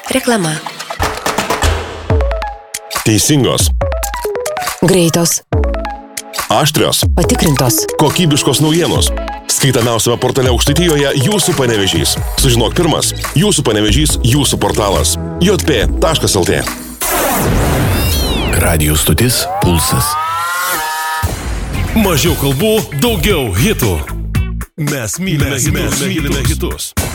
Reklama. Teisingos. Greitos. Aštrios. Patikrintos. Kokybiškos naujienos. Skaitamiausiame portale Aukštaitijoje Jūsų Panevėžys. Sužinok pirmas. Jūsų Panevėžys, Jūsų portalas. jp.lt. Radio stotis Pulsas. Mažiau kalbų, daugiau hitų. Mes mylime hitus.